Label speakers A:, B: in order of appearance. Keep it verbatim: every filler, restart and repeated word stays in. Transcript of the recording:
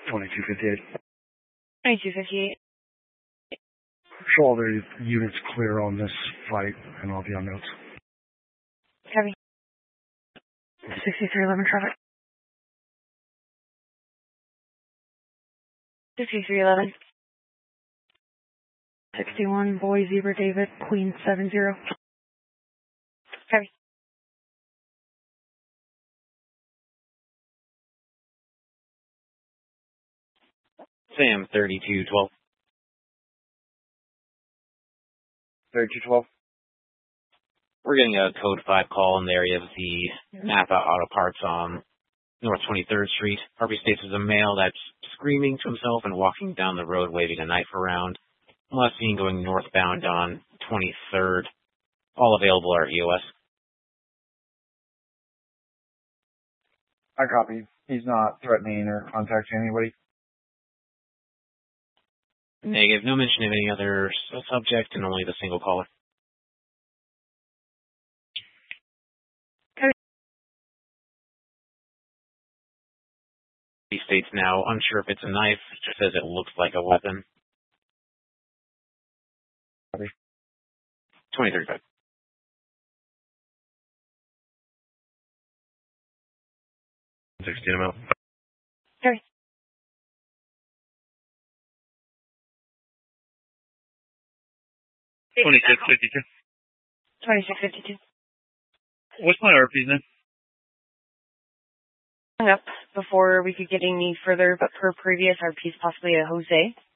A: twenty-two fifty-eight.
B: twenty-two fifty-eight.
A: Show all their units clear on this fight, and I'll be on notes.
B: Copy. sixty-three eleven traffic. sixty-three eleven. sixty-one, Boy, Zebra, David, Queen, seven zero. Copy.
C: Sam, thirty-two twelve.
D: thirty-two twelve.
C: We're getting a code five call in the area of the Napa Auto Parts on North twenty-third Street. Harvey states is a male that's screaming to himself and walking down the road waving a knife around. Last seen going northbound on twenty-third. All available are E O S.
D: I copy. He's not threatening or contacting anybody.
C: Negative. No mention of any other subject and only the single caller. He states now, unsure if it's a knife, just says it looks like a weapon. twenty thirty-five.
A: sixteen amount.
B: Sorry.
E: twenty-six fifty-two.
B: twenty-six fifty-two.
E: What's my R P's name?
B: Hung up before we could get any further, but per previous R Ps, possibly a Jose.